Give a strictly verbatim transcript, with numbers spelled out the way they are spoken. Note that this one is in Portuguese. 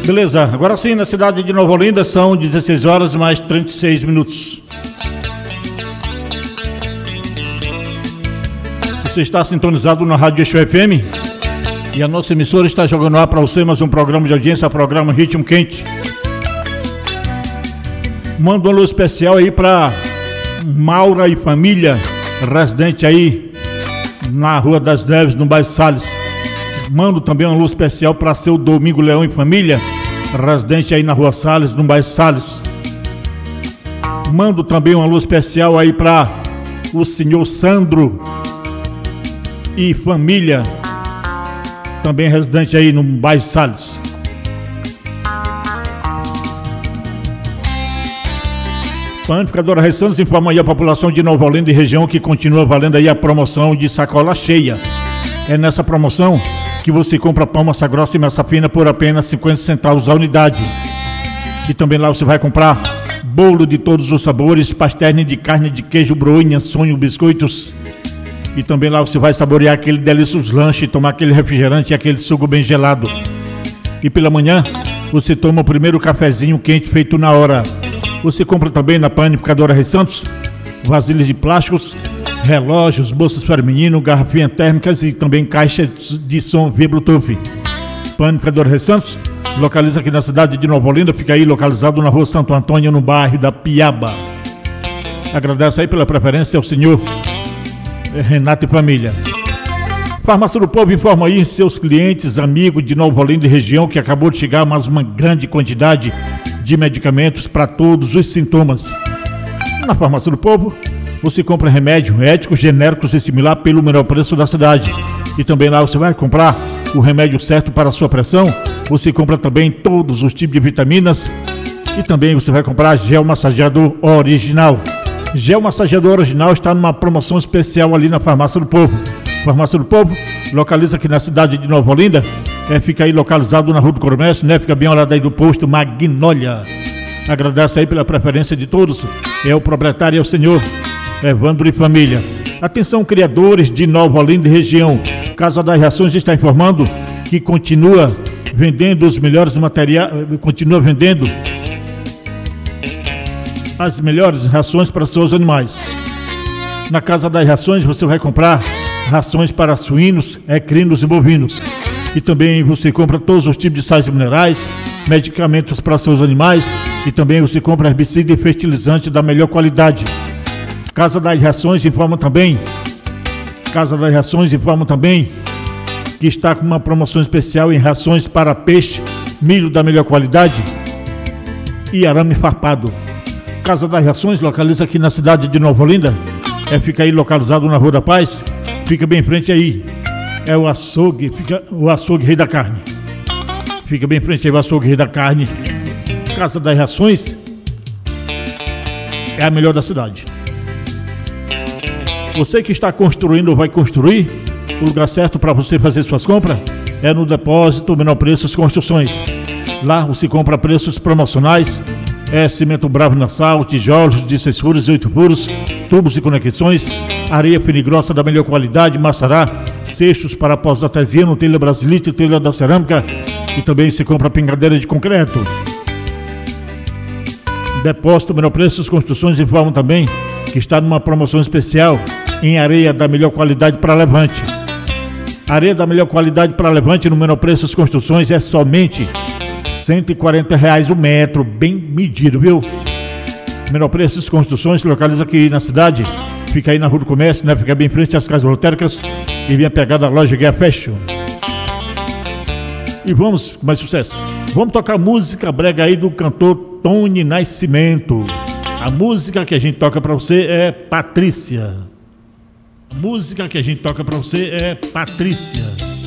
Beleza, agora sim, na cidade de Nova Olinda são dezesseis horas mais trinta e seis minutos. Você está sintonizado na Rádio Eixo F M e a nossa emissora está jogando lá para você mais um programa de audiência, programa Ritmo Quente. Manda um alô especial aí para Maura e família, residente aí na Rua das Neves, no bairro Salles. Mando também um alô especial para seu Domingo Leão e família, residente aí na Rua Salles, no bairro Salles. Mando também um alô especial aí para o senhor Sandro e família, também residente aí no bairro Salles. Panificadora Ressanos informa aí a população de Nova Olinda e região que continua valendo aí a promoção de sacola cheia. É nessa promoção que você compra pão, massa grossa e massa fina por apenas cinquenta centavos a unidade. E também lá você vai comprar bolo de todos os sabores, pastéis de carne, de queijo, broinha, sonho, biscoitos. E também lá você vai saborear aquele delicioso lanche, tomar aquele refrigerante e aquele suco bem gelado. E pela manhã você toma o primeiro cafezinho quente feito na hora. Você compra também na Panificadora Reis Santos vasilhas de plásticos, relógios, bolsas para menino, garrafinhas térmicas e também caixas de som via Bluetooth. Panificadora Reis Santos localiza aqui na cidade de Nova Olinda, fica aí localizado na Rua Santo Antônio, no bairro da Piaba. Agradeço aí pela preferência ao senhor Renato e família. Farmácia do Povo informa aí seus clientes, amigos de Nova Olinda e região que acabou de chegar mais uma grande quantidade de medicamentos para todos os sintomas. Na Farmácia do Povo você compra remédio ético, genéricos e similar pelo menor preço da cidade. E também lá você vai comprar o remédio certo para a sua pressão. Você compra também todos os tipos de vitaminas. E também você vai comprar gel massageador original. Gel massageador original está numa promoção especial ali na Farmácia do Povo. Farmácia do Povo localiza aqui na cidade de Nova Olinda. É, fica aí localizado na Rua do Comércio, né? Fica bem ao lado aí do posto Magnólia. Agradeço aí pela preferência de todos. É o proprietário, é o senhor Evandro e família. Atenção, criadores de Nova Olinda e região. Casa das Rações está informando que continua vendendo os melhores materiais, continua vendendo as melhores rações para seus animais. Na Casa das Rações você vai comprar rações para suínos, equinos e bovinos. E também você compra todos os tipos de sais minerais, medicamentos para seus animais e também você compra herbicida e fertilizante da melhor qualidade. Casa das Rações informa também, Casa das Rações informa também que está com uma promoção especial em rações para peixe, milho da melhor qualidade e arame farpado. Casa das Rações localiza aqui na cidade de Nova Olinda, é, fica aí localizado na Rua da Paz, fica bem em frente aí, é o açougue, fica o açougue Rei da Carne, fica bem em frente aí o açougue Rei da Carne. Casa das Rações é a melhor da cidade. Você que está construindo ou vai construir, o lugar certo para você fazer suas compras é no Depósito Menor Preços Construções. Lá você compra preços promocionais, é cimento bravo na sal, tijolos de seis furos e oito furos, tubos e conexões, areia fina e grossa da melhor qualidade, maçará, cestos para pós artesiano, telha brasilite, telha da cerâmica e também se compra pingadeira de concreto. Depósito Menor Preços Construções informa também que está numa promoção especial em areia da melhor qualidade para Levante. Areia da melhor qualidade para Levante no Menor Preços Construções é somente cento e quarenta reais o metro, bem medido, viu? Menor Preços Construções localiza aqui na cidade, fica aí na Rua do Comércio, né? Fica bem em frente às casas lotéricas e vem a pegada da loja Guia Fashion. E vamos com mais sucesso. Vamos tocar música brega aí do cantor Tony Nascimento. A música que a gente toca pra você é Patrícia. A música que a gente toca pra você é Patrícia.